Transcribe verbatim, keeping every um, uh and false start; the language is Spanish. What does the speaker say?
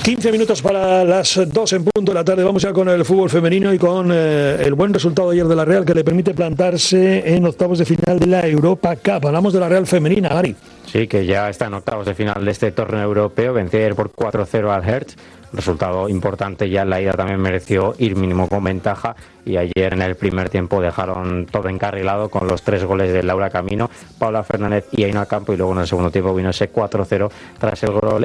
quince minutos para las dos en punto de la tarde. Vamos ya con el fútbol femenino y con eh, el buen resultado ayer de la Real, que le permite plantarse en octavos de final de la Europa Cup. Hablamos de la Real femenina, Gary. Sí, que ya está en octavos de final de este torneo europeo. Venció ayer por cuatro cero al Hertz. Resultado importante, ya en la ida también mereció ir mínimo con ventaja, y ayer en el primer tiempo dejaron todo encarrilado con los tres goles de Laura Camino, Paula Fernández y Aina Campo, y luego en el segundo tiempo vino ese cuatro cero tras el gol